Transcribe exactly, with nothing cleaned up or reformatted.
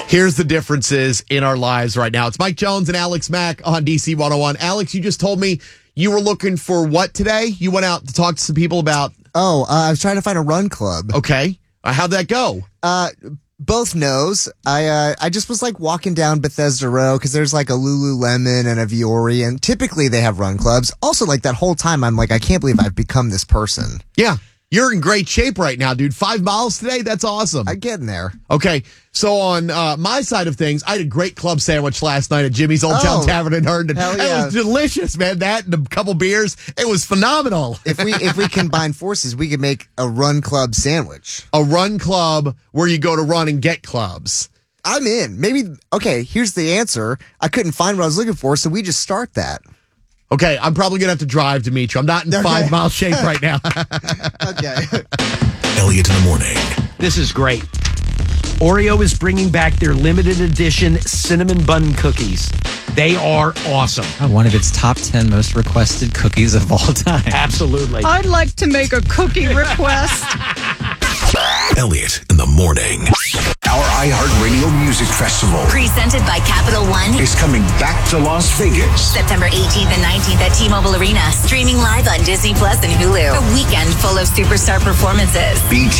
Here's the differences in our lives right now. It's Mike Jones and Alex Mack on D C one oh one. Alex, you just told me you were looking for what today? You went out to talk to some people about... Oh, uh, I was trying to find a run club. Okay. Uh, how'd that go? Uh, both no's. I uh, I just was like walking down Bethesda Row because there's like a Lululemon and a Viore, and typically they have run clubs. Also, like that whole time, I'm like, I can't believe I've become this person. Yeah. You're in great shape right now, dude. Five miles today? That's awesome. I'm getting there. Okay, so on uh, my side of things, I had a great club sandwich last night at Jimmy's Old Town Oh, Tavern in Herndon. hell yeah. It was delicious, man. That and a couple beers. It was phenomenal. If we if we combine forces, we could make a run club sandwich. A run club where you go to run and get clubs. I'm in. Maybe, okay, here's the answer. I couldn't find what I was looking for, so we just start that. Okay, I'm probably going to have to drive to meet you. I'm not in Okay. five mile shape right now. Okay. Elliot in the morning. This is great. Oreo is bringing back their limited edition cinnamon bun cookies. They are awesome. One of its top ten most requested cookies of all time. Absolutely. I'd like to make a cookie request. Elliot in the morning. Our iHeartRadio Music Festival Presented by Capital One. is coming back to Las Vegas. September eighteenth and nineteenth at T-Mobile Arena. Streaming live on Disney Plus and Hulu. A weekend full of superstar performances. B T